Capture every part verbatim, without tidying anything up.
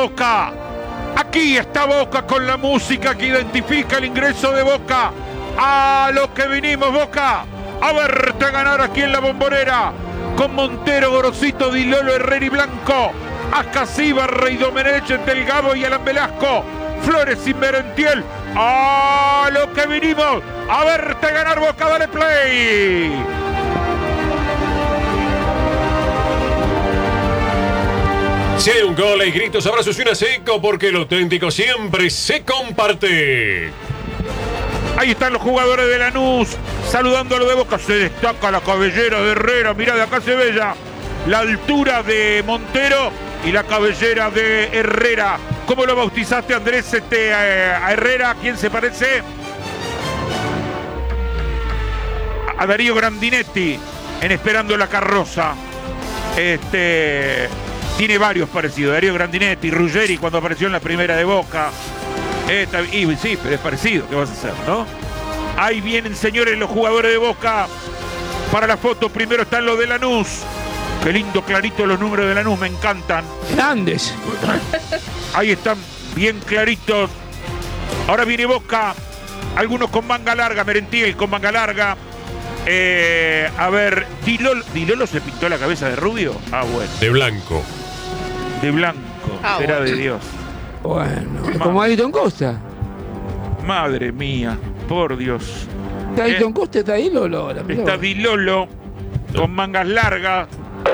Boca. Aquí está Boca con la música que identifica el ingreso de Boca. A lo que vinimos, Boca. A verte ganar aquí en la Bombonera. Con Montero, Gorosito, Di Lolo, Herrera y Blanco. Ascasíbar, Rey Domenech, Delgado y Alan Velasco. Flores y Merentiel. A lo que vinimos. A verte ganar, Boca. Dale play. Si hay un gol, hay gritos, abrazos y una seco, porque lo auténtico siempre se comparte. Ahí están los jugadores de Lanús saludando a lo de Boca. Se destaca la cabellera de Herrera. Mirá, de acá se ve ya la altura de Montero y la cabellera de Herrera. ¿Cómo lo bautizaste, Andrés, este, a Herrera? ¿A quién se parece? A Darío Grandinetti en Esperando la Carroza. Este... Tiene varios parecidos. Darío Grandinetti, Ruggeri cuando apareció en la primera de Boca. Eh, y sí, pero es parecido. ¿Qué vas a hacer, no? Ahí vienen, señores, los jugadores de Boca para la foto. Primero están los de Lanús. Qué lindo, clarito los números de Lanús. Me encantan. Grandes. Ahí están, bien claritos. Ahora viene Boca. Algunos con manga larga. Merentiel con manga larga. Eh, a ver, Di Lolo, Di Lolo se pintó la cabeza de rubio. Ah, bueno. De blanco. De blanco, ah, será bueno. de Dios. Bueno, Ma- como Ayrton Costa. Madre mía, por Dios. ¿Está Ayrton Eh, Costa? ¿Está ahí Lolo? La Está Di Lolo con mangas largas.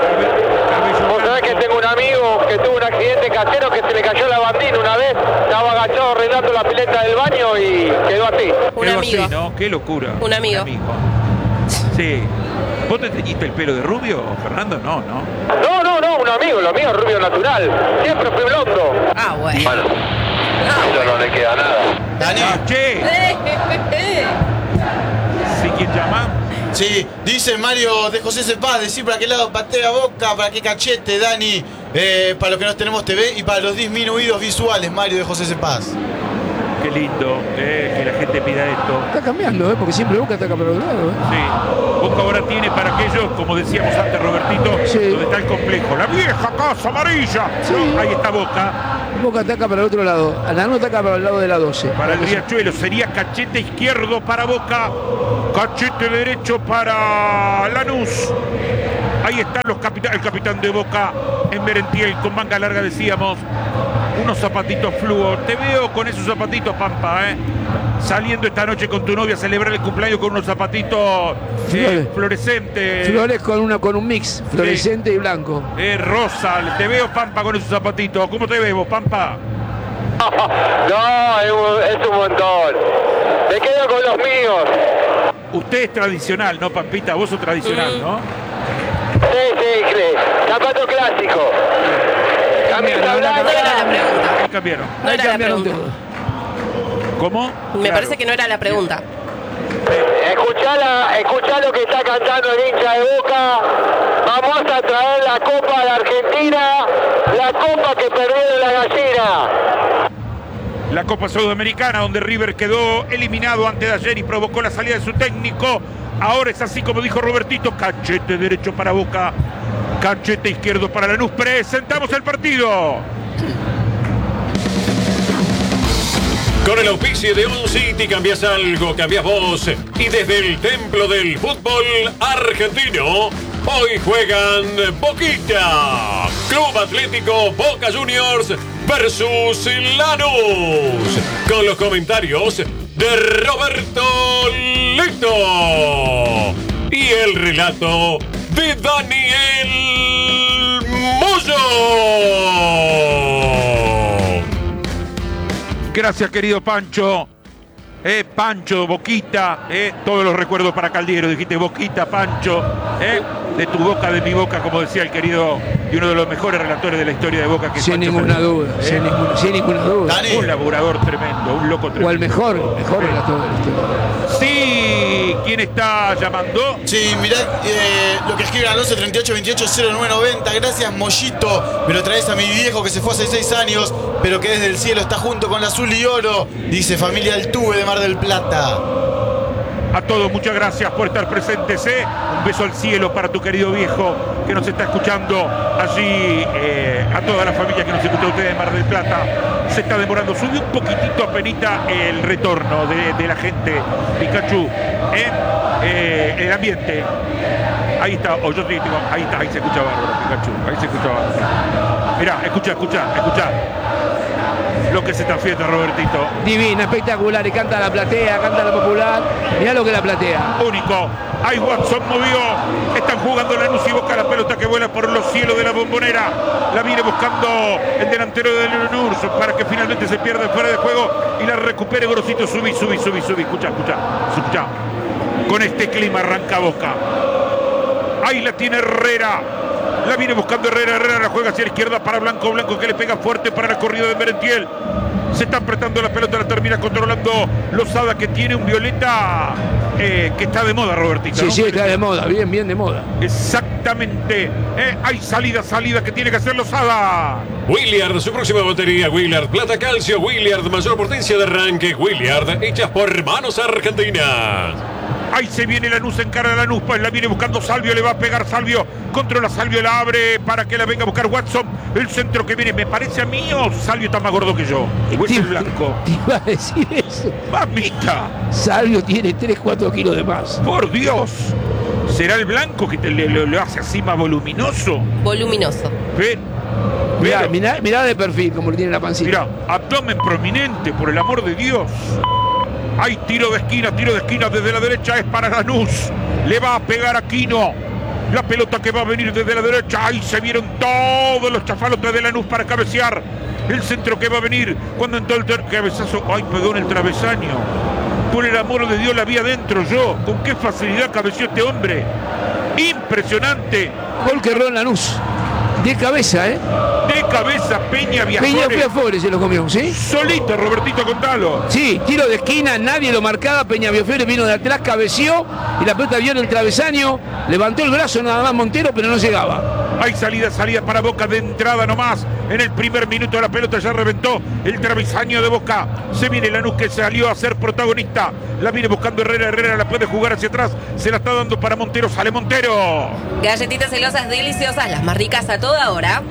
Vos sabés que tengo un amigo que tuvo un accidente casero que se le cayó la bandina una vez. Estaba agachado arreglando la pileta del baño y quedó así. Un Quedó amigo. así, ¿no? Qué locura. Un amigo. Sí. ¿Vos te teñiste el pelo de rubio, Fernando? No, no. No, no, no, un amigo, lo mío es rubio natural. Siempre fui blondo. Ah, bueno. Bueno, eso no le queda nada. Dani, Ah, che. Eh, eh, ¿Sí, quién llama? sí, dice Mario de José Cepaz, decir para qué lado patea Boca, para qué cachete, Dani, eh, para los que no tenemos T V y para los disminuidos visuales, Mario de José Cepaz. Qué lindo eh, que la gente pida esto. Está cambiando, ¿eh? Porque siempre Boca ataca para el lado, ¿eh? Sí. Boca ahora tiene para aquellos, como decíamos antes, Robertito, Sí. donde está el complejo. La vieja casa amarilla. Sí. No, ahí está Boca. Boca ataca para el otro lado. Lanús ataca para el lado de la doce. Para el Riachuelo sería cachete izquierdo para Boca, cachete derecho para Lanús. Ahí están los capitán, el capitán de Boca en Merentiel con manga larga, decíamos. Unos zapatitos fluo. Te veo con esos zapatitos, Pampa, ¿eh? Saliendo esta noche con tu novia a celebrar el cumpleaños con unos zapatitos eh, Flores. fluorescentes. Flores con, una, con un mix, fluorescente y blanco. Eh, rosa. Te veo, Pampa, con esos zapatitos. ¿Cómo te ves vos, Pampa? No, es un, es un montón. Me quedo con los míos. Usted es tradicional, ¿no, Pampita? Vos sos tradicional, ¿no? Sí, sí, sí. Zapato clásico. Camisa blanca. No era la pregunta. Ahí cambiaron. No Ahí era la cambiaron pregunta. todo. ¿Cómo? Me Claro. parece que no era la pregunta. Escuchá, la, escuchá lo que está cantando el hincha de Boca. Vamos a traer la Copa de Argentina, la Copa que perdieron la gallina. La Copa Sudamericana, donde River quedó eliminado antes de ayer y provocó la salida de su técnico. Ahora es así como dijo Robertito, cachete derecho para Boca, cachete izquierdo para Lanús. Presentamos el partido. Con el auspicio de Un City cambias algo, cambias vos. Y desde el templo del fútbol argentino, hoy juegan Boquita, Club Atlético Boca Juniors versus Lanús. Con los comentarios de Roberto Lito y el relato de Daniel Moyo. Gracias, querido Pancho. Eh, Pancho, Boquita, eh, todos los recuerdos para Caldiero. Dijiste Boquita, Pancho, eh, de tu boca, de mi boca, como decía el querido y uno de los mejores relatores de la historia de Boca, que es Sin Pancho ninguna Fernández. duda, Eh, sin, ninguna, sin ninguna duda. Dani. Un laburador tremendo, un loco tremendo. O el mejor, mejor relator de la historia. Sí, ¿quién está llamando? Sí, mirá eh, lo que escriben al once treinta y ocho veintiocho cero nueve noventa. Gracias, Mollito. Me lo traes a mi viejo que se fue hace seis años, pero que desde el cielo está junto con la azul y oro. Dice familia Altuve de Mar del Plata. A todos, muchas gracias por estar presentes, ¿eh? Un beso al cielo para tu querido viejo que nos está escuchando allí, eh, a toda la familia que nos escucha ustedes de Mar del Plata. Se está demorando, sube un poquitito apenita el retorno de, de la gente, Pikachu, ¿eh? Eh, el ambiente. Ahí está, o yo te digo, ahí está, ahí se escucha bárbaro, Pikachu, ahí se escucha bárbaro. Mirá, escucha, escucha, escucha. Lo que se está fiesta, Robertito. Divina, espectacular, y canta la platea, canta la popular. Mirá lo que es la platea. Único. Ahí Watson movió. Están jugando Lanús y Boca, la pelota que vuela por los cielos de la Bombonera. La viene buscando el delantero de Lanús para que finalmente se pierda fuera de juego y la recupere Gorosito. Subí, subí, subí, subí. Escucha, escucha, escucha. Con este clima arranca Boca. Ahí la tiene Herrera. La viene buscando Herrera, Herrera la juega hacia la izquierda para Blanco, Blanco que le pega fuerte para la corrida de Merentiel. Se está apretando la pelota, la termina controlando Lozada, que tiene un violeta eh, que está de moda, Robertito. Sí, ¿no? sí, está de moda, bien, bien de moda. Exactamente. Eh, hay salida, salida que tiene que hacer Lozada. Williard, su próxima batería, Williard, plata calcio, Williard, mayor potencia de arranque, Williard, hechas por manos argentinas. Ahí se viene Lanús, encara a Lanús, pues la viene buscando Salvio, le va a pegar Salvio, controla Salvio, la abre para que la venga a buscar Watson, el centro que viene, me parece a mí o Salvio está más gordo que yo, o es el blanco. Te iba a decir eso. Mamita, Salvio tiene tres, cuatro kilos de más. por Dios, ¿será el blanco que te, le, le- le hace así más voluminoso? Voluminoso. Ven, Mirá, pero- mirá, mirá de perfil como le tiene la pancita. Mirá, abdomen prominente, por el amor de Dios. Hay tiro de esquina, tiro de esquina desde la derecha, es para Lanús. Le va a pegar a Quino. La pelota que va a venir desde la derecha. Ahí se vieron todos los chafalotes de Lanús para cabecear. El centro que va a venir cuando entró el ter- cabezazo. Ay, pegó en el travesaño. Por el amor de Dios, la vi adentro yo. Con qué facilidad cabeció este hombre. Impresionante. Gol que erró en Lanús. De cabeza, ¿eh? De cabeza, Peña Peña Viajores. Fiafore se lo comió, ¿sí? Solito, Robertito, contalo. Sí, tiro de esquina, nadie lo marcaba, Peña Fiafore vino de atrás, cabeció y la pelota vio en el travesaño, levantó el brazo nada más Montero, pero no llegaba. Hay salida, salida para Boca de entrada nomás. En el primer minuto la pelota ya reventó el travesaño de Boca. Se viene Lanús que salió a ser protagonista. La viene buscando Herrera, Herrera la puede jugar hacia atrás. Se la está dando para Montero, sale Montero. Galletitas celosas deliciosas, las más ricas a toda hora.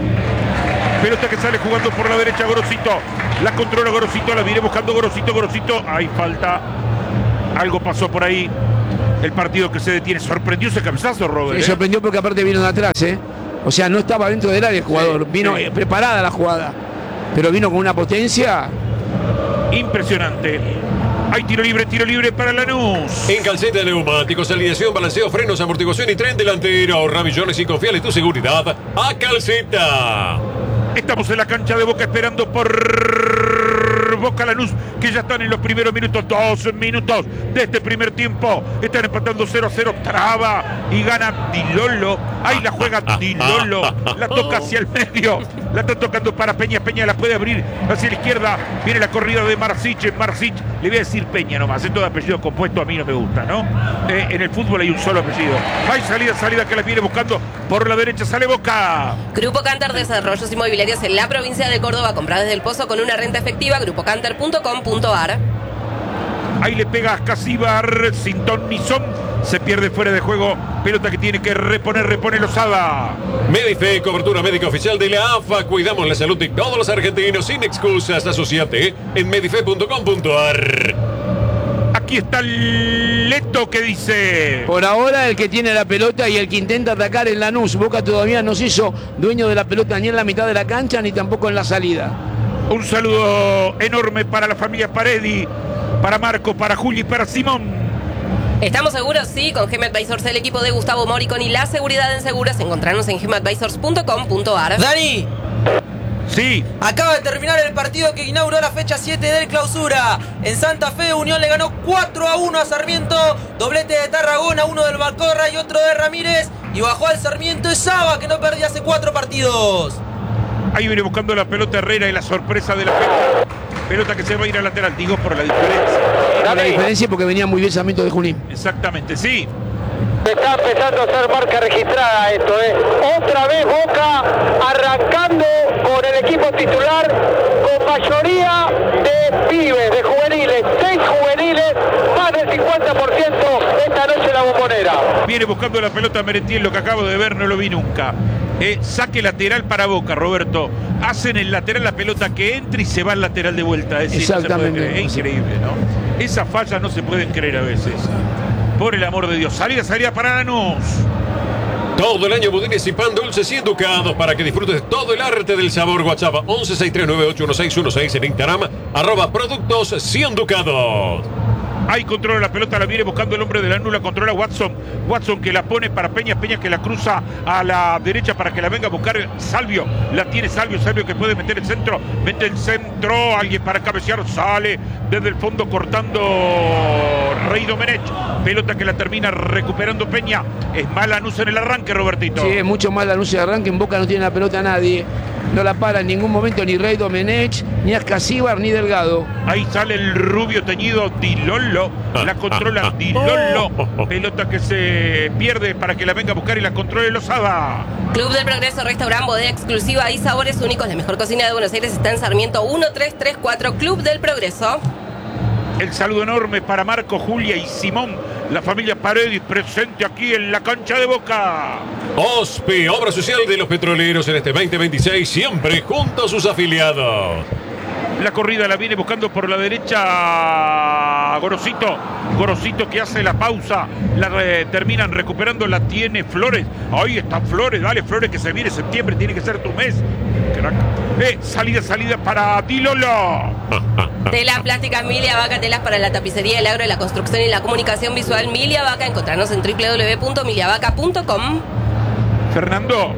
Pelota que sale jugando por la derecha Gorosito. La controla Gorosito, la viene buscando Gorosito, Gorosito. Hay falta. Algo pasó por ahí. El partido que se detiene. Sorprendió ese cabezazo, Robert. Me ¿eh? sorprendió porque aparte vino de atrás, ¿eh? O sea, no estaba dentro del área el jugador, Sí, vino sí. eh, preparada la jugada, pero vino con una potencia. Impresionante. Hay tiro libre, tiro libre para Lanús. En Calceta de Neumáticos, alineación, balanceo, frenos, amortiguación y tren delantero. Ahorra millones y confiale tu seguridad a Calceta. Estamos en la cancha de Boca esperando por Boca Lanús, que ya están en los primeros minutos, dos minutos de este primer tiempo. Están empatando cero a cero, traba y gana Dilolo. Ahí la juega Dilolo, la toca hacia el medio, la está tocando para Peña, Peña la puede abrir hacia la izquierda. Viene la corrida de Marsic, Marsic, le voy a decir Peña nomás, es todo apellido compuesto, a mí no me gusta, ¿no? Eh, en el fútbol hay un solo apellido. Hay salida, salida que la viene buscando por la derecha, sale Boca. Grupo Cantar Desarrollos Inmobiliarios en la provincia de Córdoba. Compra desde el Pozo con una renta efectiva. grupo cantar punto com punto ar. Ahí le pega a Casíbar, sin ton ni son. Se pierde fuera de juego. Pelota que tiene que reponer, repone Lozada. Medife, cobertura médica oficial de la A F A. Cuidamos la salud de todos los argentinos sin excusas. Asociate en medife punto com punto ar. Aquí está el Leto que dice. Por ahora el que tiene la pelota y el que intenta atacar en Lanús. Boca todavía no se hizo dueño de la pelota ni en la mitad de la cancha ni tampoco en la salida. Un saludo enorme para la familia Paredi, para Marco, para Juli y para Simón. ¿Estamos seguros? Sí, con Gem Advisors, el equipo de Gustavo Moricón y la seguridad en seguros. Encontrarnos en gem advisors punto com punto ar. Dani, Sí, acaba de terminar el partido que inauguró la fecha siete del Clausura. En Santa Fe, Unión le ganó cuatro a uno a Sarmiento. Doblete de Tarragona, uno del Malcorra y otro de Ramírez. Y bajó al Sarmiento de Saba, que no perdía hace cuatro partidos. ahí viene buscando la pelota Herrera y la sorpresa de la pelota. Pelota que se va a ir al lateral, digo por la diferencia. La diferencia porque venía muy bien Sarmiento de Junín. Exactamente, sí. Está empezando a ser marca registrada esto, ¿eh? Otra vez Boca arrancando con el equipo titular, con mayoría de pibes, de juveniles, seis juveniles, más del cincuenta cincuenta por ciento esta noche en la Bombonera. Viene buscando la pelota Merentiel, lo que acabo de ver no lo vi nunca. Eh, saque lateral para Boca, Roberto. Hacen el lateral la pelota que entra y se va al lateral de vuelta. Es decir, Exactamente. No se puede creer. Es increíble, ¿no? Esas fallas no se pueden creer a veces. Por el amor de Dios. Salida, salida para Lanús. Todo el año budines y pan dulces y educados para que disfrutes todo el arte del sabor. WhatsApp once sesenta y tres noventa y ocho dieciséis dieciséis, en Instagram arroba productos cien ducados. Ahí controla la pelota, la viene buscando el hombre de la nula, controla Watson. Watson que la pone para Peña, Peña que la cruza a la derecha para que la venga a buscar Salvio. La tiene Salvio, Salvio que puede meter el centro, mete el centro, alguien para cabecear, sale desde el fondo cortando Rey Domenech. Pelota que la termina recuperando Peña. Es más Lanús en el arranque, Robertito. Sí, es mucho más Lanús en el arranque. En Boca no tiene la pelota a nadie. No la para en ningún momento ni Rey Domenech, ni Ascasíbar, ni Delgado. Ahí sale el rubio teñido Di Lollo. La controla Di Lollo. Pelota que se pierde para que la venga a buscar y la controle Lozada. Club del Progreso, restaurante, bodega exclusiva y sabores únicos. La mejor cocina de Buenos Aires está en Sarmiento uno tres tres cuatro. Club del Progreso. El saludo enorme para Marco, Julia y Simón. La familia Paredes presente aquí en la cancha de Boca. O S P I, obra social de los petroleros en este veinte veintiséis, siempre junto a sus afiliados. La corrida la viene buscando por la derecha Gorosito. Gorosito que hace la pausa. La re, terminan recuperando. La tiene Flores. Ahí está Flores. Dale, Flores, que se viene septiembre. Tiene que ser tu mes. Crack. Eh, salida, salida para Di Lollo. Telas plásticas Milia Vaca, telas para la tapicería, el agro, la construcción y la comunicación visual. Milia Vaca. Encontrarnos en doble u doble u doble u punto milia vaca punto com. Fernando.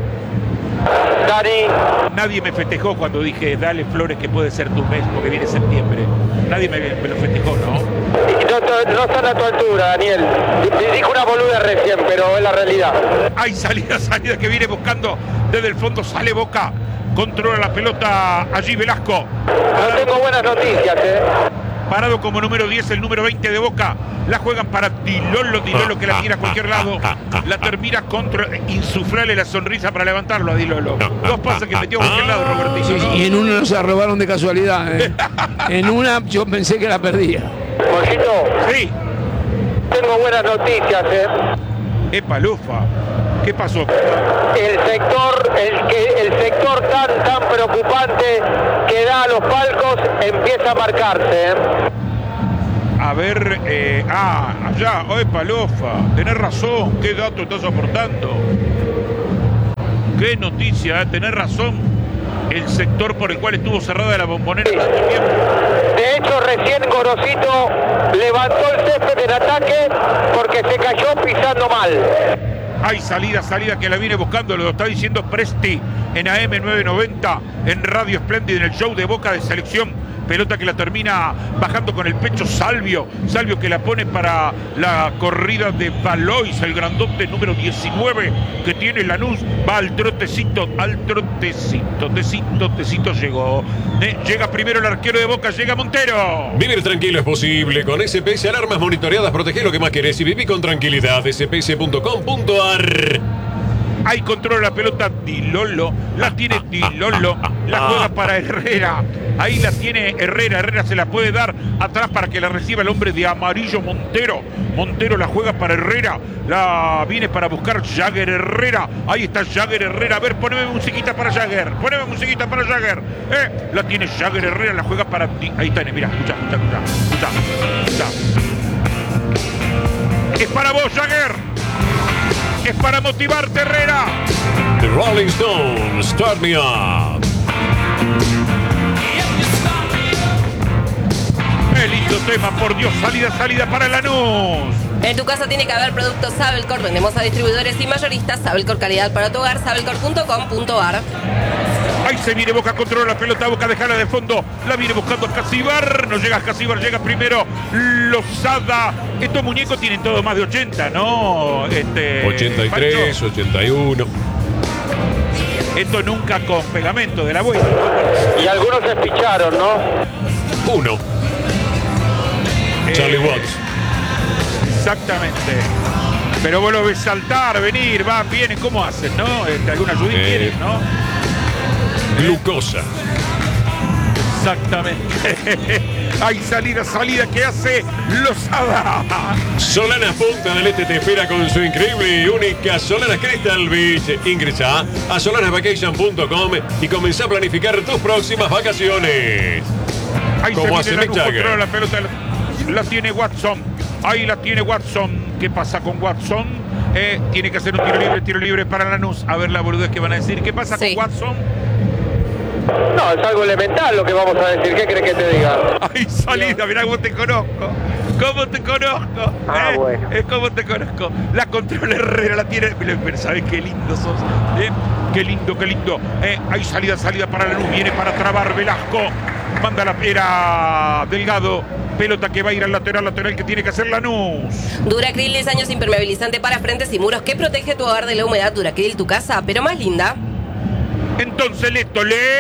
Dani. Nadie me festejó cuando dije dale Flores que puede ser tu mes porque viene septiembre. Nadie me, me lo festejó, ¿no? No, no, no están a tu altura, Daniel. Dijo una boluda recién, pero es la realidad. Hay salida, salida que viene buscando desde el fondo. Sale Boca. Controla la pelota allí Velasco. No tengo buenas noticias, eh. Parado como número diez, el número veinte de Boca. La juegan para Di Lollo, Di Lollo que la tira a cualquier lado. La termina contra. Insuflarle la sonrisa para levantarlo a Di Lollo. Dos pases que metió a cualquier lado, Robertito. Sí, sí, y en una nos la robaron de casualidad. ¿eh? En una yo pensé que la perdía. Mollito, Sí. tengo buenas noticias, eh. Epa, Lufa. ¿Qué pasó? El sector, el que el sector tan tan preocupante que da a los palcos empieza a marcarse, ¿eh? A ver, eh, ah, allá, epa, Lufa. Tenés razón, ¿qué dato estás aportando? Qué noticia, ¿eh? Tenés razón. El sector por el cual estuvo cerrada la Bombonera Sí. tanto tiempo. De hecho, recién Gorosito levantó el césped en ataque porque se cayó pisando mal. Hay salida, salida que la viene buscando, lo está diciendo Presti en A M novecientos noventa, en Radio Espléndida, en el show de Boca de Selección. Pelota que la termina bajando con el pecho Salvio. Salvio que la pone para la corrida de Valois, el grandote número diecinueve que tiene Lanús. Va al trotecito, al trotecito, tecito, tecito llegó. Eh, llega primero el arquero de Boca, llega Montero. Vivir tranquilo es posible. Con S P S alarmas monitoreadas, protege lo que más querés y viví con tranquilidad. S P S punto com punto a r. Ahí controla la pelota Di Lollo, la tiene Di Lollo, la juega para Herrera. Ahí la tiene Herrera, Herrera se la puede dar atrás para que la reciba el hombre de amarillo Montero. Montero la juega para Herrera, la viene para buscar Jagger Herrera. Ahí está Jagger Herrera, a ver, poneme musiquita para Jagger, poneme musiquita para Jagger. Eh, la tiene Jagger Herrera, la juega para Di... Ahí está, mira, escucha, escucha, escucha, escucha, escucha. Es para vos, Jagger. Es para motivarte, Herrera. The Rolling Stones, Start Me Up. Qué lindo tema, por Dios. Salida, salida para Lanús. En tu casa tiene que haber productos Sabelcor. Vendemos a distribuidores y mayoristas. Sabelcor, calidad para tu hogar. Sabelcor punto com punto a r. Ahí se viene Boca, controla la pelota, Boca dejala de fondo, la viene buscando Ascasíbar, no llega Ascasíbar, llega primero Lozada. Estos muñecos tienen todo más de ochenta, ¿no? Este, ochenta y tres, Pancho. ochenta y uno. Esto nunca con pegamento de la abuela. Y algunos se picharon, ¿no? Uno. Charlie Eh, Watts. Exactamente. Pero vos lo ves saltar, venir, van, vienen, ¿cómo hacen, no? Este, alguna ayudita Eh. tienen, ¿no? Glucosa. Exactamente. Hay salida, salida que hace Lozada. Solanas Punta del Este te espera con su increíble y única Solanas Crystal Beach. Ingresa a solanas vacation punto com y comenzá a planificar tus próximas vacaciones. Ahí Como se hace viene Mick la, Jagger. la pelota, la, la tiene Watson. Ahí la tiene Watson. ¿Qué pasa con Watson? Eh, tiene que hacer un tiro libre, tiro libre para Lanús. A ver la boludez que van a decir. ¿Qué pasa Sí. con Watson? No, es algo elemental lo que vamos a decir. ¿Qué crees que te diga? Hay salida, mirá cómo te conozco. ¿Cómo te conozco? Ah, ¿Eh? bueno. Es como te conozco. La controla Herrera, la tiene. Pero, pero ¿sabes qué lindo sos? ¿Eh? Qué lindo, qué lindo. Eh, hay salida, salida para Lanús. Viene para trabar Velasco. Manda la era Delgado. Pelota que va a ir al lateral, lateral que tiene que hacer Lanús. Duracril diez años impermeabilizante para frentes y muros que protege tu hogar de la humedad. Duracril, tu casa, pero más linda. Entonces Leto,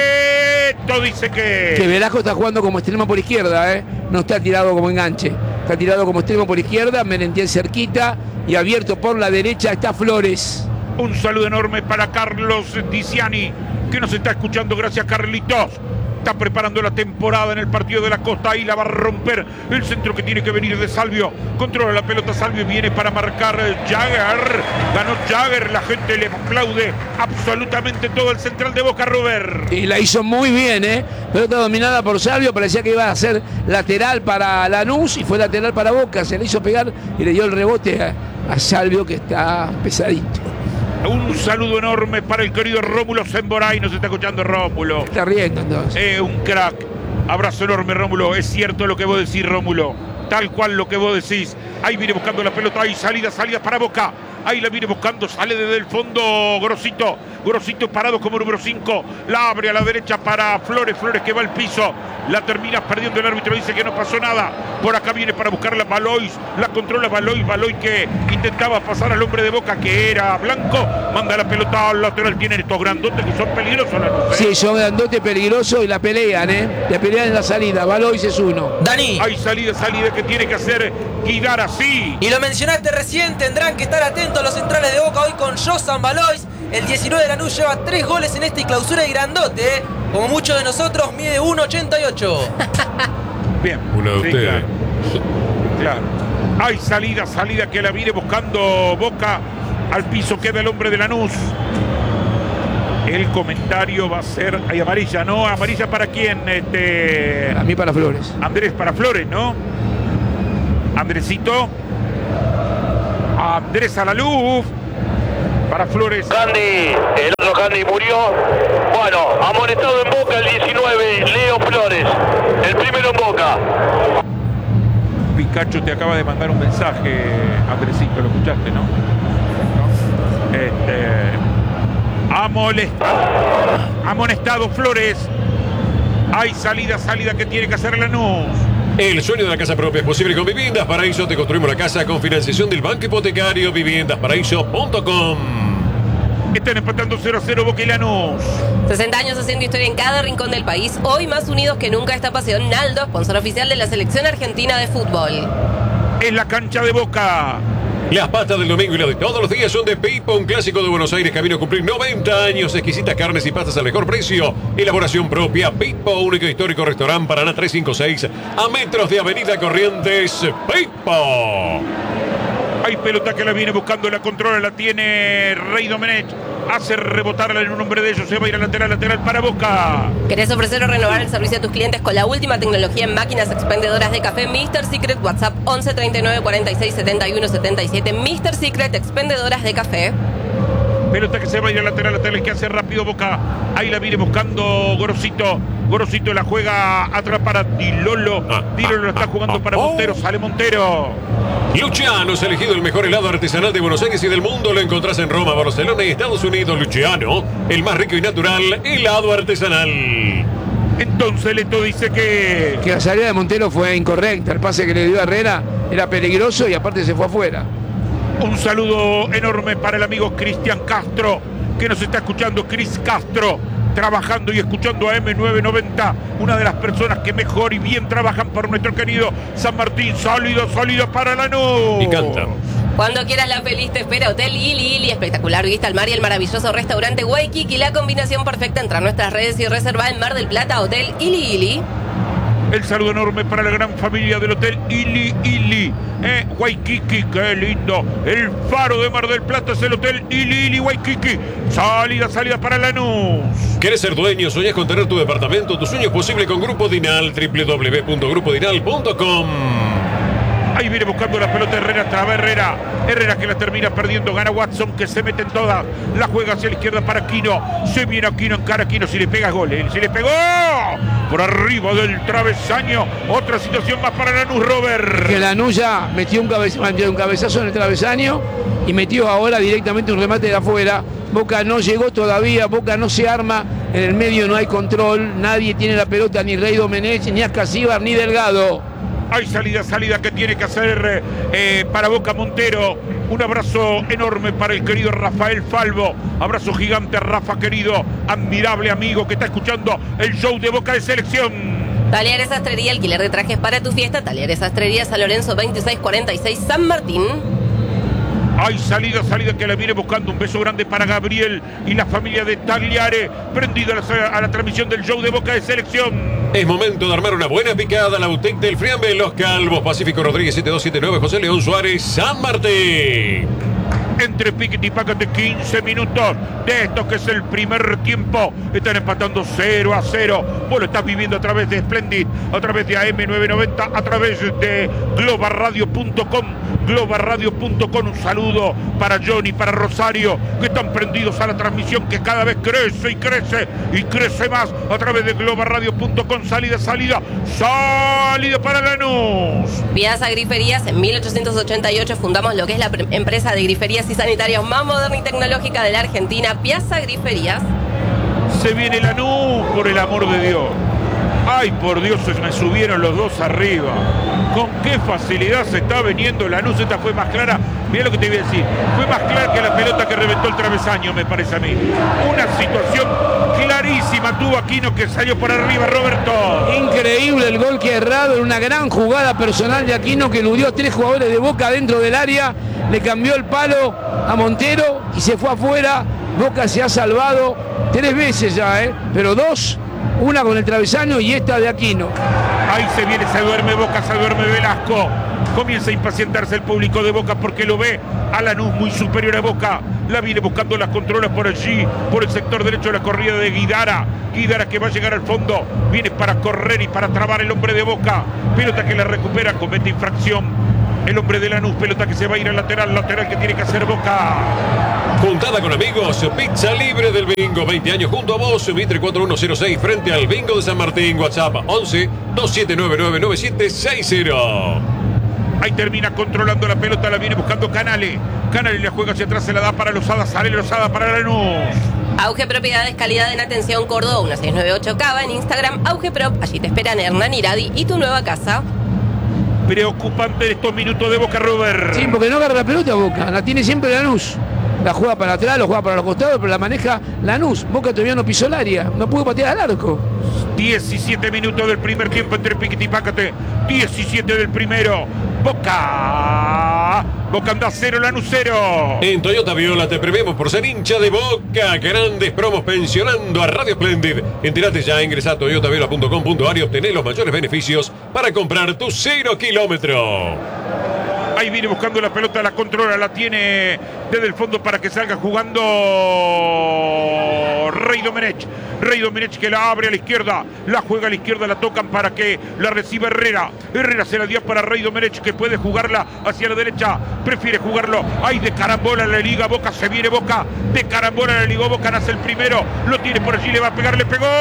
Leto dice que... Que Velasco está jugando como extremo por izquierda, ¿eh? No está tirado como enganche. Está tirado como extremo por izquierda, Merentiel cerquita y abierto por la derecha está Flores. Un saludo enorme para Carlos Diciani, que nos está escuchando. Gracias, Carlitos. Está preparando la temporada en el partido de la Costa. Ahí la va a romper. El centro que tiene que venir de Salvio. Controla la pelota Salvio. Viene para marcar Jagger. Ganó Jagger. La gente le aplaude absolutamente todo el central de Boca, Robert. Y la hizo muy bien, ¿eh? Pelota dominada por Salvio. Parecía que iba a ser lateral para Lanús y fue lateral para Boca. Se le hizo pegar y le dio el rebote a, a Salvio, que está pesadito. Un saludo enorme para el querido Rómulo Semboray. Nos está escuchando Rómulo. Está riendo entonces. Eh, un crack. Abrazo enorme, Rómulo. Es cierto lo que vos decís, Rómulo. Tal cual lo que vos decís. Ahí viene buscando la pelota. Ahí salida, salida para Boca. Ahí la viene buscando. Sale desde el fondo Grosito. Grosito parado como número cinco. La abre a la derecha para Flores. Flores que va al piso. La termina perdiendo el árbitro. Dice que no pasó nada. Por acá viene para buscarla Valois. La controla Valois. Valois que intentaba pasar al hombre de Boca, que era Blanco. Manda la pelota al lateral. Tienen estos grandotes que son peligrosos. La luz, ¿eh? Sí, son grandotes peligrosos y la pelean, ¿eh? La pelean en la salida. Valois es uno. Dani, Hay salida, salida que tiene que hacer Guidar así. y lo mencionaste recién, tendrán que estar atentos los centrales de Boca hoy con Josan Valois. El diecinueve de Lanús lleva tres goles en esta y clausura y grandote, ¿eh? Como muchos de nosotros, mide uno ochenta y ocho. Bien. Uno de Sí, ustedes. claro. Claro. Hay salida, salida que la viene buscando Boca. Al piso queda el hombre de Lanús. El comentario va a ser. Hay amarilla, ¿no? ¿Amarilla para quién? Este. A mí para Flores. Andrés para Flores, ¿no? Andresito. Andrés a la luz. Para Flores. Candy, el otro Candy murió. Bueno, amonestado en Boca el diecinueve, Leo Flores. El primero en Boca. Picacho te acaba de mandar un mensaje, Andresito, lo escuchaste, ¿no? ¿No? Este, amolestado, amonestado Flores. Hay salida, salida que tiene que hacer Lanús. El sueño de la casa propia es posible con Viviendas Paraíso. Te construimos la casa con financiación del Banco Hipotecario. viviendas paraíso punto com. Están empatando cero a cero Boca y Lanús. sesenta años haciendo historia en cada rincón del país. Hoy más unidos que nunca esta pasión. Naldo, sponsor oficial de la selección argentina de fútbol. En la cancha de Boca. Las pastas del domingo y las de todos los días son de Pipo, un clásico de Buenos Aires, camino a cumplir noventa años. Exquisitas carnes y pastas al mejor precio. Elaboración propia. Pipo, único histórico restaurante Paraná trescientos cincuenta y seis, a metros de Avenida Corrientes. Pipo. Hay pelota que la viene buscando, la controla, la tiene Rey Domenech. Hace rebotarla en un hombre de ellos. Se va a ir a lateral, lateral para Boca. ¿Querés ofrecer o renovar el servicio a tus clientes con la última tecnología en máquinas expendedoras de café? míster Secret, WhatsApp once treinta y nueve cuarenta y seis setenta y uno setenta y siete. míster Secret, expendedoras de café. Pelota que se va a ir a lateral, lateral que hace rápido Boca. Ahí la viene buscando Gorosito. Gorosito la juega atrás para Dilolo. Ah, Dilolo la está ah, jugando ah, para oh. Montero. Sale Montero. Luciano es elegido el mejor helado artesanal de Buenos Aires y del mundo. Lo encontrás en Roma, Barcelona y Estados Unidos. Luciano, el más rico y natural helado artesanal. Entonces Leto dice que... Que la salida de Montero fue incorrecta. El pase que le dio a Herrera era peligroso y aparte se fue afuera. Un saludo enorme para el amigo Cristian Castro, que nos está escuchando. Cris Castro, trabajando y escuchando a eme novecientos noventa, una de las personas que mejor y bien trabajan para nuestro querido San Martín. Sólido, sólido para Lanús. Y canta. Cuando quieras la feliz te espera Hotel Ili Ili, espectacular vista al mar y el maravilloso restaurante Waikiki, la combinación perfecta. Entra a nuestras redes y reserva en Mar del Plata, Hotel Ili Ili. El saludo enorme para la gran familia del Hotel Ili Ili, eh, Waikiki, qué lindo. El faro de Mar del Plata es el Hotel Ili Ili Waikiki. Salida, salida para Lanús. ¿Quieres ser dueño? ¿Soñás con tener tu departamento? Tu sueño es posible con Grupo Dinal, doble u doble u doble u punto grupo dinal punto com. Ahí viene buscando la pelota Herrera, traba Herrera. Herrera que la termina perdiendo, gana Watson que se mete en todas. La juega hacia la izquierda para Aquino. Se viene Aquino, encara Aquino, si le pega gol. ¿eh? Si le pegó por arriba del travesaño. Otra situación más para Lanús, Robert. Que Lanús ya metió un, cabe metió un cabezazo en el travesaño y metió ahora directamente un remate de afuera. Boca no llegó todavía, Boca no se arma. En el medio no hay control, nadie tiene la pelota, ni Rey Domenech, ni Ascasíbar, ni Delgado. Hay salida, salida que tiene que hacer eh, para Boca Montero. Un abrazo enorme para el querido Rafael Falvo. Abrazo gigante, Rafa querido, admirable amigo que está escuchando el show de Boca de Selección. Talleres Sastrería, alquiler de trajes para tu fiesta. Talleres Sastrería, San Lorenzo veintiséis cuarenta y seis, San Martín. Hay salida, salida que la viene buscando. Un beso grande para Gabriel y la familia de Tagliare, prendido a la, a la transmisión del show de Boca de Selección. Es momento de armar una buena picada. La Boutique del Friambe, Los Calvos, Pacífico Rodríguez siete dos siete nueve, José León Suárez, San Martín. Entre piquete y pácate, quince minutos de esto que es el primer tiempo. Están empatando cero a cero. Vos lo estás viviendo a través de Splendid, a través de A M novecientos noventa, a través de global radio punto com. global radio punto com. Un saludo para Johnny, para Rosario, que están prendidos a la transmisión que cada vez crece y crece y crece más a través de global radio punto com. Salida, salida, salida para Lanús. Piazza Griferías, en mil ochocientos ochenta y ocho fundamos lo que es la empresa de griferías y sanitarios más moderna y tecnológica de la Argentina, Piazza Griferías. Se viene Lanús, por el amor de Dios. Ay, por Dios, se me subieron los dos arriba. Con qué facilidad se está viniendo Lanús. Esta fue más clara. Mirá lo que te voy a decir. Fue más clara que la pelota que reventó el travesaño, me parece a mí. Una situación clarísima tuvo Aquino que salió por arriba, Roberto. Increíble el gol que ha errado en una gran jugada personal de Aquino que eludió a tres jugadores de Boca dentro del área. Le cambió el palo a Montero y se fue afuera. Boca se ha salvado tres veces ya, ¿eh? Pero dos. Una con el travesaño y esta de Aquino. Ahí se viene, se duerme Boca, se duerme Velasco. Comienza a impacientarse el público de Boca porque lo ve a Lanús muy superior a Boca. La viene buscando las controlas por allí, por el sector derecho de la corrida de Guidara. Guidara que va a llegar al fondo. Viene para correr y para trabar el hombre de Boca. Pelota que la recupera, comete infracción el hombre de Lanús. Pelota que se va a ir al lateral, lateral que tiene que hacer Boca. Juntada con amigos, pizza libre del Bingo, veinte años junto a vos, Mitre cuatro uno cero seis, frente al Bingo de San Martín. WhatsApp once, dos siete nueve nueve, nueve siete seis cero. Ahí termina controlando la pelota, la viene buscando Canale. Canale la juega hacia atrás, se la da para Lozada, sale Lozada para Lanús. Auge Propiedades, calidad en atención, Córdoba, uno seis nueve ocho Cava, en Instagram, Auge Prop, allí te esperan Hernán Iradi y tu nueva casa. Preocupante estos minutos de Boca, Robert. Sí, porque no agarra la pelota Boca, la tiene siempre Lanús. La juega para atrás, lo juega para los costados, pero la maneja Lanús. Boca todavía no pisó el área, no pudo patear al arco. diecisiete minutos del primer tiempo entre Piquete y Pácate. diecisiete del primero. Boca. Boca anda cero, Lanús cero. En Toyota Viola te premiamos por ser hincha de Boca. Grandes promos pensionando a Radio Splendid. Entérate ya, ingresa a toyota viola punto com punto ar y obtener los mayores beneficios para comprar tu cero kilómetro. Ahí viene buscando la pelota, la controla, la tiene desde el fondo para que salga jugando Rey Domenech. Rey Domenech que la abre a la izquierda, la juega a la izquierda, la tocan para que la reciba Herrera. Herrera se la dio para Rey Domenech que puede jugarla hacia la derecha, prefiere jugarlo. Ahí de carambola la liga Boca, se viene Boca, de carambola la liga Boca, nace el primero, lo tiene por allí, le va a pegar, le pegó.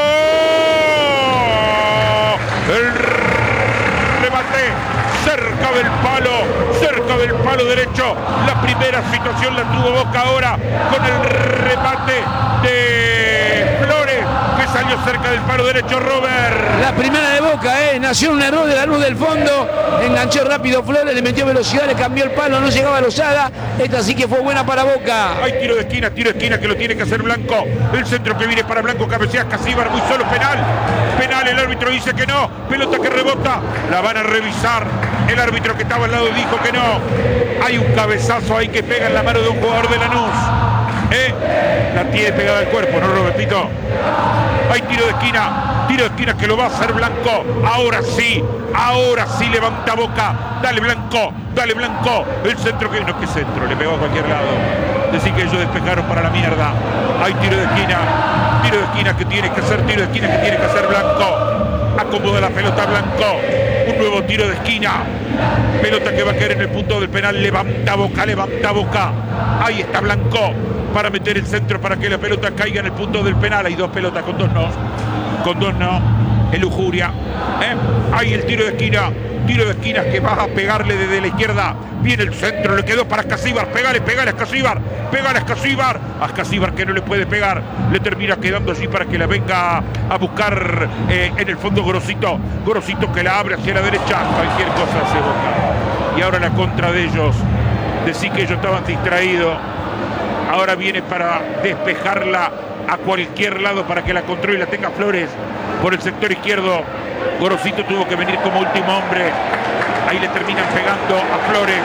El remate cerca del palo, cerca del palo derecho. La primera situación la tuvo Boca ahora con el remate de Flores que salió cerca del palo derecho, Robert. La primera de Boca, eh, nació un error de la luz del fondo, enganchó rápido Flores, le metió velocidad, le cambió el palo, no llegaba a Lozada. Esta sí que fue buena para Boca. Hay tiro de esquina, tiro de esquina que lo tiene que hacer Blanco. El centro que viene para Blanco, cabecea Ascasíbar, muy solo, penal. Penal, el árbitro dice que no. Pelota que rebota, la van a revisar. El árbitro que estaba al lado dijo que no. Hay un cabezazo ahí que pega en la mano de un jugador de Lanús. ¿Eh? La tiene pegada al cuerpo, ¿no, Robertito? Hay tiro de esquina, tiro de esquina que lo va a hacer Blanco. Ahora sí, ahora sí levanta Boca. Dale Blanco, dale Blanco. El centro que no, ¿qué centro? Le pegó a cualquier lado. Decir que ellos despejaron para la mierda. Hay tiro de esquina, tiro de esquina que tiene que hacer, tiro de esquina que tiene que hacer Blanco. Acomoda la pelota Blanco. Un nuevo tiro de esquina. Pelota que va a caer en el punto del penal. Levanta Boca, levanta Boca. Ahí está Blanco para meter el centro para que la pelota caiga en el punto del penal. Hay dos pelotas, con dos no. Con dos no. Es lujuria. ¿Eh? Ahí el tiro de esquina. Tiro de esquina que va a pegarle desde la izquierda. Viene el centro, le quedó para Escasíbar. Pegale, pegale a Escasíbar. Pegale a Escasíbar. A Escasíbar que no le puede pegar. Le termina quedando allí para que la venga a buscar eh, en el fondo Gorosito. Gorosito que la abre hacia la derecha. Cualquier cosa hace Boca. Y ahora la contra de ellos. Decir que ellos estaban distraídos. Ahora viene para despejarla a cualquier lado para que la controle y la tenga Flores por el sector izquierdo. Gorosito tuvo que venir como último hombre. Ahí le terminan pegando a Flores.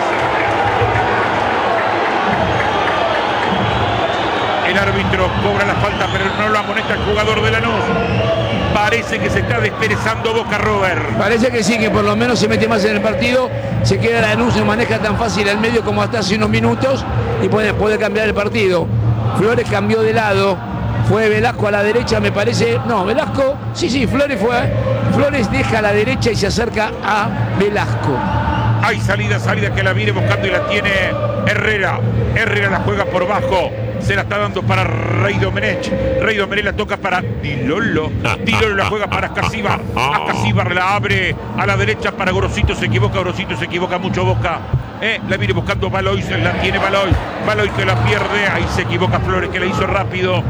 El árbitro cobra la falta, pero no lo amonesta el jugador de Lanús. Parece que se está desperezando Boca, Robert. Parece que sí, que por lo menos se mete más en el partido. Se queda Lanús, no maneja tan fácil el medio como hasta hace unos minutos y puede, puede cambiar el partido. Flores cambió de lado. Fue Velasco a la derecha, me parece. No, Velasco, sí, sí, Flores fue. Flores deja a la derecha y se acerca a Velasco. Hay salida, salida que la viene buscando y la tiene Herrera. Herrera la juega por bajo. Se la está dando para Rey Domenech. Rey Domenech la toca para Dilolo. Dilolo la juega para Escasíbar. Escasíbar la abre a la derecha para Gorosito. Se equivoca Gorosito, se equivoca mucho Boca. Eh, la viene buscando Baloy, se la tiene Baloy. Baloy que la pierde. Ahí se equivoca Flores que la hizo rápido.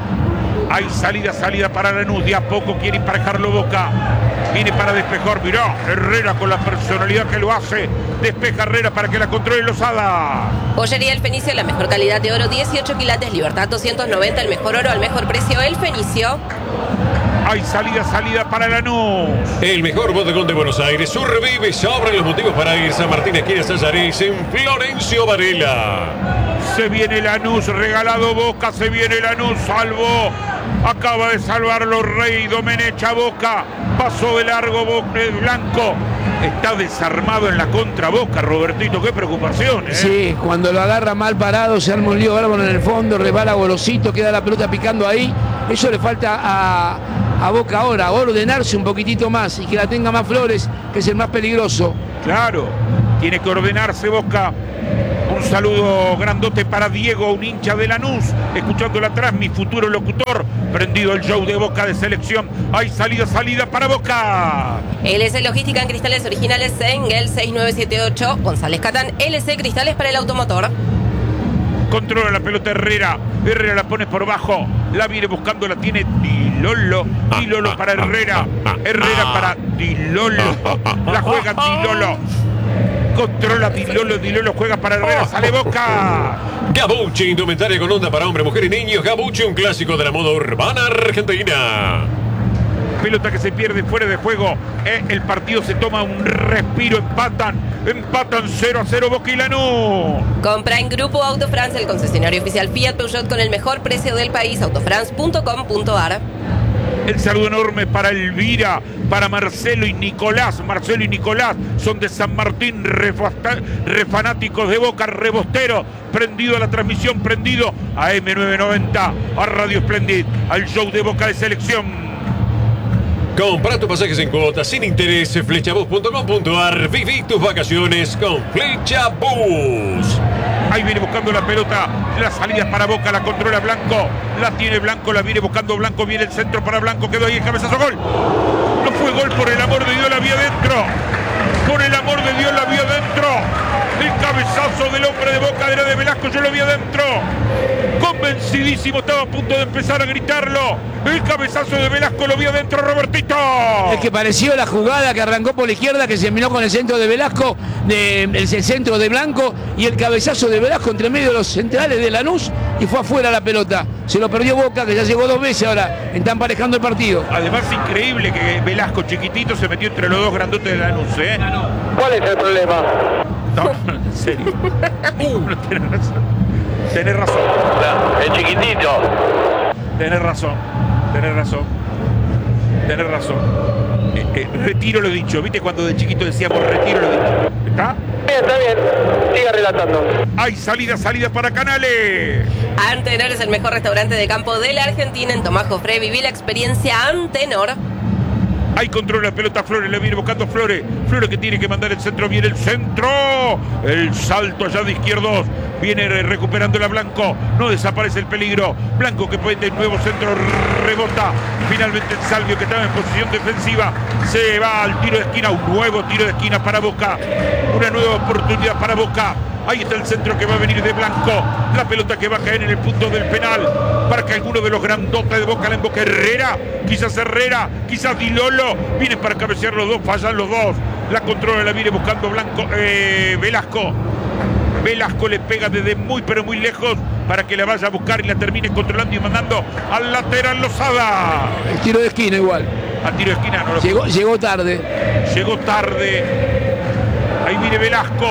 Hay salida, salida para Lanús. De a poco quiere emparejarlo Boca. Viene para despejar. Mirá, Herrera con la personalidad que lo hace. Despeja Herrera para que la controle Lozada. Joyería El Fenicio, la mejor calidad de oro, dieciocho quilates, Libertad doscientos noventa, el mejor oro al mejor precio, El Fenicio. Hay salida, salida para Lanús. El mejor bodegón de Buenos Aires. Survive, sobran los motivos para ir. San Martín, esquina Sayares, en Florencio Varela. Se viene Lanús, regalado Boca, se viene Lanús, salvo. Acaba de salvarlo Rey Domenech a Boca. Pasó de largo Boca, Blanco. Está desarmado en la contra Boca, Robertito, qué preocupación, ¿eh? Sí, cuando lo agarra mal parado, se arma un lío bárbaro en el fondo, rebala Gorosito, queda la pelota picando ahí. Eso le falta a, a Boca ahora, ordenarse un poquitito más y que la tenga más Flores, que es el más peligroso. Claro, tiene que ordenarse Boca. Un saludo grandote para Diego, un hincha de Lanús, escuchándola atrás, mi futuro locutor, prendido el show de Boca de selección. Hay salida, salida para Boca. L C Logística en cristales originales, Engel seis nueve siete ocho, González Catán, L C Cristales para el automotor. Controla la pelota Herrera, Herrera la pone por bajo, la viene buscando, la tiene Dilolo, Dilolo para Herrera, Herrera para Dilolo, la juega Dilolo. Controla Dilolo, Dilolo juega para Herrera, sale Boca. Gabucci, indumentaria con onda para hombre, mujer y niños. Gabucci, un clásico de la moda urbana argentina. Pelota que se pierde fuera de juego. Eh, el partido se toma un respiro, empatan. Empatan cero a cero Boca y Lanús. Compra en Grupo Autofrance, el concesionario oficial Fiat Peugeot con el mejor precio del país, autofrance punto com punto ar. El saludo enorme para Elvira, para Marcelo y Nicolás. Marcelo y Nicolás son de San Martín, refanáticos de Boca, rebostero, prendido a la transmisión, prendido a eme novecientos noventa, a Radio Splendid, al show de Boca de selección. Compra tus pasajes en cuotas sin interés, flechabus punto com punto ar. Viví tus vacaciones con Flechabus. Ahí viene buscando la pelota, la salida para Boca, la controla Blanco, la tiene Blanco, la viene buscando Blanco, viene el centro para Blanco, quedó ahí el cabezazo, gol. No fue gol, por el amor de Dios la vio dentro. Por el amor de Dios la vio dentro. El cabezazo del hombre de Boca era de Velasco, yo lo vi adentro. Convencidísimo, estaba a punto de empezar a gritarlo. El cabezazo de Velasco lo vi adentro, Robertito. Es que pareció la jugada que arrancó por la izquierda, que se terminó con el centro de Velasco, de, el, el centro de Blanco y el cabezazo de Velasco entre medio de los centrales de Lanús y fue afuera la pelota. Se lo perdió Boca, que ya llegó dos veces ahora, está emparejando el partido. Además, increíble que Velasco chiquitito se metió entre los dos grandotes de Lanús, ¿eh? ¿Cuál es el problema? No, en serio. No, tenés razón. Tenés razón. El chiquitito. Tenés razón. Tenés razón. Tenés razón. Eh, eh, retiro lo dicho. ¿Viste cuando de chiquito decíamos retiro lo dicho? ¿Está? Bien, está bien. Siga relatando. Hay salida, salida para Canales. Antenor es el mejor restaurante de campo de la Argentina. En Tomás Jofré viví la experiencia Antenor. Ahí controla la pelota Flores, le viene buscando Flores. Flores que tiene que mandar el centro, viene el centro. El salto allá de izquierdos. Viene recuperando la Blanco. No desaparece el peligro. Blanco que puede el nuevo centro, rebota. Y finalmente el Salvio que estaba en posición defensiva. Se va al tiro de esquina. Un nuevo tiro de esquina para Boca. Una nueva oportunidad para Boca. Ahí está el centro que va a venir de Blanco. La pelota que va a caer en el punto del penal. Para que alguno de los grandotes de Boca la emboque. Herrera, quizás Herrera, quizás Di Lolo. Vienen para cabecear los dos, fallan los dos. La controla, la viene buscando Blanco, eh, Velasco. Velasco le pega desde muy pero muy lejos para que la vaya a buscar y la termine controlando y mandando al lateral Lozada. El tiro de esquina igual. A tiro de esquina no lo Llegó, llegó tarde. Llegó tarde. Ahí viene Velasco.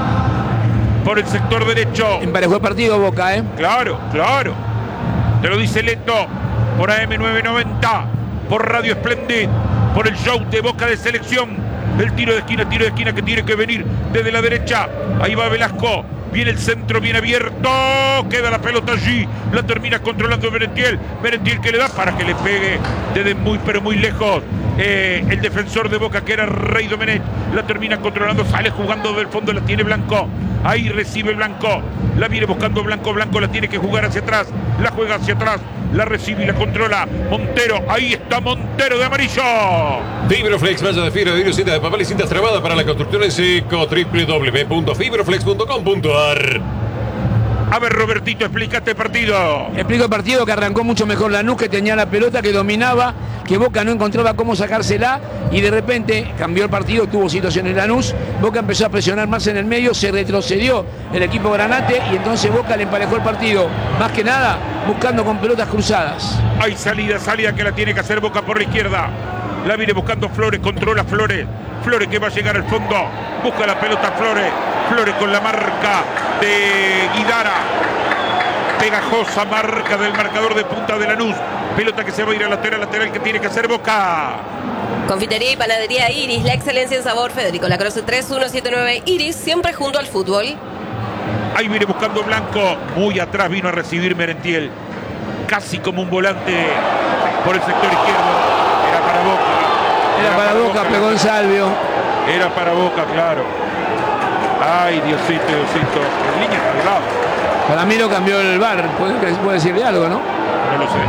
Por el sector derecho. Emparejó el partido Boca, ¿eh? Claro, claro. Te lo dice Leto. Por A M novecientos noventa. Por Radio Splendid. Por el show de Boca de Selección. El tiro de esquina, tiro de esquina que tiene que venir desde la derecha. Ahí va Velasco. Viene el centro, bien abierto. Queda la pelota allí. La termina controlando Merentiel. Merentiel que le da para que le pegue desde muy pero muy lejos. Eh, el defensor de Boca que era Rey Domenech. La termina controlando. Sale jugando del fondo. La tiene Blanco. Ahí recibe Blanco. La viene buscando Blanco. Blanco la tiene que jugar hacia atrás. La juega hacia atrás. La recibe y la controla Montero. Ahí está Montero de amarillo. Fibroflex, malla de fibra de vidrio, cinta de papel y cintas trabadas para la construcción en seco. doble u doble u doble u punto fibroflex punto com punto a r. A ver, Robertito, explícate el partido. Explico el partido que arrancó mucho mejor Lanús, que tenía la pelota, que dominaba, que Boca no encontraba cómo sacársela y de repente cambió el partido, tuvo situaciones Lanús. Boca empezó a presionar más en el medio, se retrocedió el equipo Granate y entonces Boca le emparejó el partido. Más que nada, buscando con pelotas cruzadas. Hay salida, salida que la tiene que hacer Boca por la izquierda. La viene buscando Flores, controla Flores. Flores que va a llegar al fondo. Busca la pelota Flores. Flores con la marca de Guidara. Pegajosa marca del marcador de punta de Lanús. Pelota que se va a ir a lateral, lateral que tiene que hacer Boca. Confitería y panadería Iris, la excelencia en sabor. Federico Lacroze tres uno siete nueve. Iris, siempre junto al fútbol. Ahí viene buscando Blanco. Muy atrás vino a recibir Merentiel. Casi como un volante por el sector izquierdo. Era para Boca. Era, Era para, para Boca, Boca, pegó el Salvio. Era para Boca, claro. Ay, Diosito, Diosito. En línea al lado. Para mí lo cambió el V A R. ¿Puede, puede decirle algo, no? No lo sé.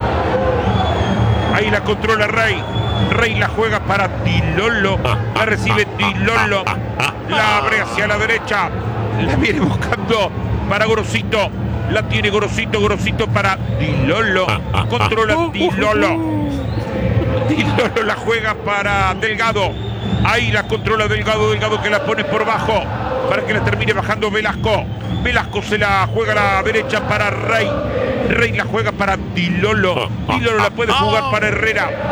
Ahí la controla Rey. Rey la juega para Di Lolo. La recibe Di Lolo. La abre hacia la derecha. La viene buscando para Gorosito. La tiene Gorosito, Gorosito para Di Lolo. Controla Di Lolo. Di Lolo la juega para Delgado. Ahí la controla Delgado, Delgado que la pone por bajo para que la termine bajando Velasco. Velasco se la juega a la derecha para Rey. Rey la juega para Di Lolo. Di Lolo la puede jugar para Herrera.